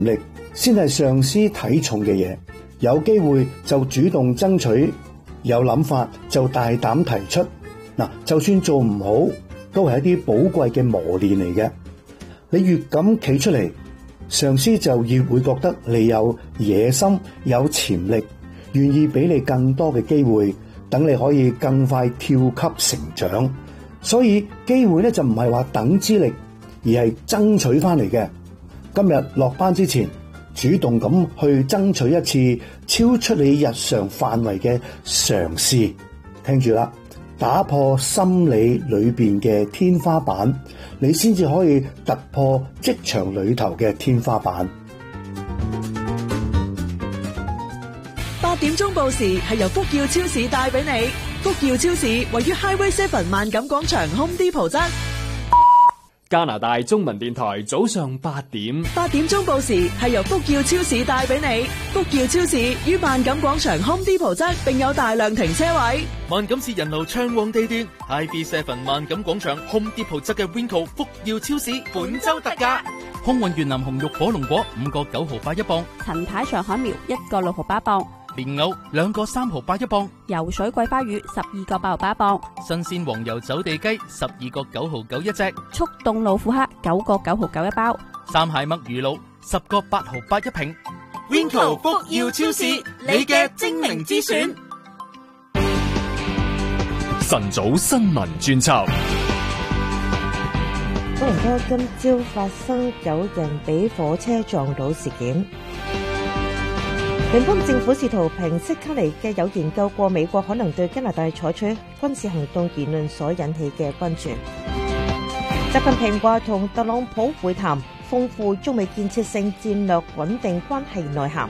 力先係上司睇重嘅嘢，有機會就主動爭取，有諗法就大膽提出。嗱，就算做唔好，都係一啲寶貴嘅磨練嚟嘅。你越敢企出嚟，上司就越會覺得你有野心、有潛力，願意俾你更多嘅機會，等你可以更快跳級成長。所以機會咧就唔係話等之力，而係爭取翻嚟嘅。今日落班之前，主動咁去爭取一次超出你日常範圍嘅嘗試。聽住啦，打破心理裏邊嘅天花板，你先至可以突破職場裏頭嘅天花板。 8點鐘報時係由福耀超市帶俾你。福耀超市位於 Highway 7萬錦廣場 Home Depot 側。 加拿大中文電台早上8點。 8點鐘報時係由福耀超市帶俾你。福耀超市於萬錦廣場 Home Depot 側，並有大量停車位。 萬錦市人流暢旺地段 ，Highway 7萬錦廣場 Home Depot 側嘅 Winco 福耀超市本周特價。空運越南紅肉火龍果5個9毫8一磅， 陳太上海苗1個6毫8磅， 蓮藕2個3毫8一磅， 游水桂花魚12個8毫8磅， 新鮮黃油走地雞12個9毫9一隻， 速凍老虎蝦9個9毫9一包， 三蟹墨魚露10個8毫8一瓶。Winco 福耀超市，你嘅精明之選。 晨早新聞專輯。 多倫多今朝發生有人俾火車撞到事件。聯邦政府試圖平息卡尼嘅有研究過美國可能對加拿大採取軍事行動言論所引起嘅關注。習近平話同特朗普會談，豐富中美建設性戰略穩定關係內涵。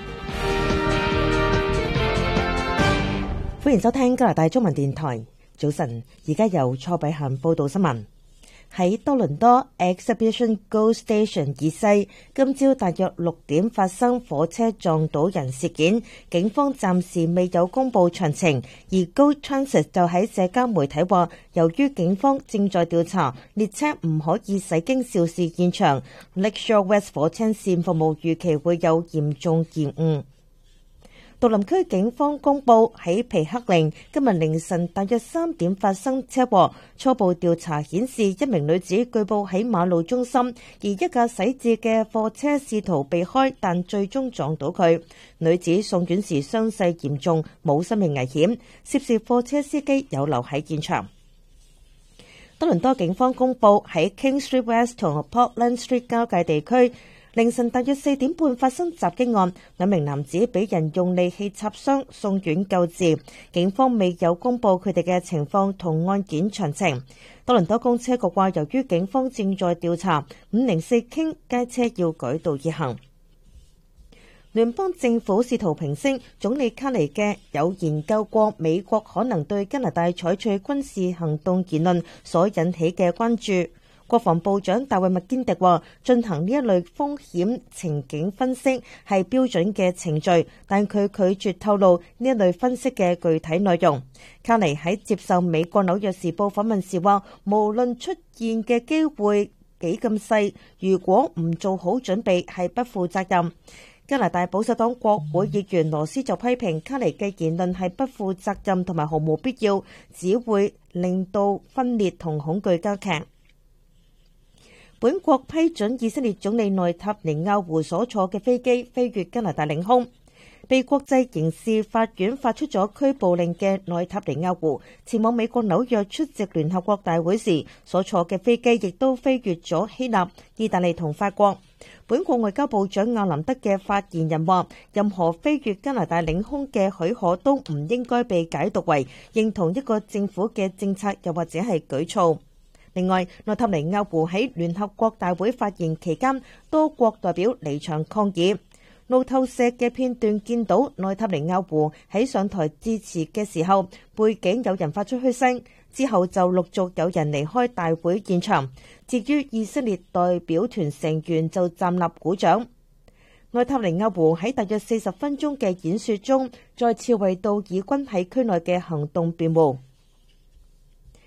歡迎收聽加拿大中文電台。早晨，而家由蔡碧嫻報道新聞。喺多倫多 Exhibition GO Station 以西，今朝大約6點發生火車撞到人事件，警方暫時未有公布詳情。而 GO Transit 就喺社交媒體話，由於警方正在調查，列車唔可以駛經肇事現場， Lakeshore West 火車線服務預期會有嚴重延誤。杜林區警方公布喺皮克靈今日凌晨大約3點發生車禍，初步調查顯示一名女子據報喺馬路中心，而一架駛至嘅貨車試圖避開，但最終撞到佢。女子送院時傷勢嚴重，冇生命危險，涉事貨車司機有留喺現場。多倫多警方公布喺 King Street West 同 Portland Street 交界地區凌晨大約4點半發生襲擊案，兩名男子俾人用利器插傷，送院救治。警方未有公布佢哋嘅情況同案件詳情。多倫多公車局話，由於警方正在調查504 King 街車要改道而行。聯邦政府試圖平息總理卡尼嘅有研究過美國可能對加拿大採取軍事行動言論所引起嘅關注。國防部長大衛麥堅迪話，進行呢一類風險情景分析係標準嘅程序，但佢拒絕透露呢一類分析嘅具體內容。卡尼喺接受美國紐約時報訪問時話，無論出現嘅機會幾咁細，如果唔做好準備係不負責任。加拿大保守黨國會議員羅斯就批評卡尼嘅言論係不負責任同埋毫無必要，只會令到分裂同恐懼加劇。本國批准以色列總理內塔尼亞胡所坐嘅飛機飛越加拿大領空。被國際刑事法院發出咗拘捕令嘅內塔尼亞胡前往美國紐約出席聯合國大會時所坐嘅飛機亦都飛越咗希臘、意大利同法國。本國外交部長亞林德嘅發言人話，任何飛越加拿大領空嘅許可都唔應該被解讀為認同一個政府嘅政策又或者係舉措。另外，內塔尼亞胡喺聯合國大會發言期間，多國代表離場抗議。路透社嘅片段見到內塔尼亞胡喺上台致辭嘅時候，背景有人發出噓聲，之後就陸續有人離開大會現場。至於以色列代表團成員就站立鼓掌。內塔尼亞胡喺大約40分鐘嘅演說中，再次為到以軍喺區內嘅行動辯護。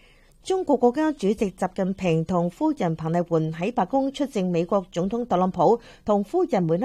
中國國家主席習近平同夫人彭麗媛喺白宮出席美國總統特朗普同夫人梅